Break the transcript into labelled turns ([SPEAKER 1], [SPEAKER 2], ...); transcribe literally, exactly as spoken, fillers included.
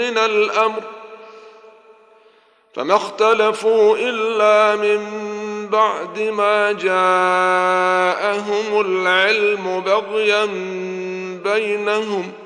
[SPEAKER 1] من الأمر فما اختلفوا إلا من بعد ما جاءهم العلم بغيا بينهم